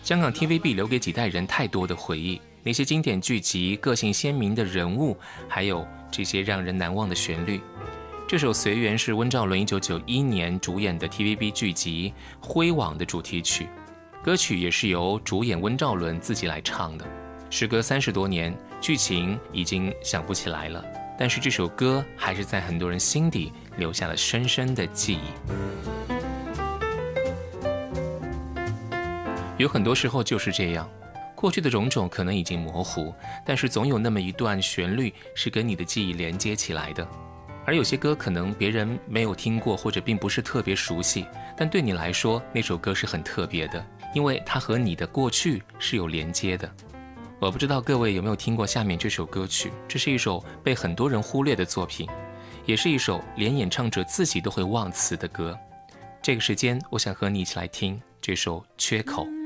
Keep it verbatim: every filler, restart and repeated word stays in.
香港 T V B 留给几代人太多的回忆，那些经典剧集、个性鲜明的人物，还有这些让人难忘的旋律。这首《随缘》是温兆伦一九九一年主演的 T V B 剧集《灰网》的主题曲，歌曲也是由主演温兆伦自己来唱的。时隔三十多年，剧情已经想不起来了，但是这首歌还是在很多人心底留下了深深的记忆。有很多时候就是这样，过去的种种可能已经模糊，但是总有那么一段旋律是跟你的记忆连接起来的。而有些歌可能别人没有听过，或者并不是特别熟悉，但对你来说那首歌是很特别的，因为它和你的过去是有连接的。我不知道各位有没有听过下面这首歌曲，这是一首被很多人忽略的作品，也是一首连演唱者自己都会忘词的歌。这个时间我想和你一起来听这首《缺口》。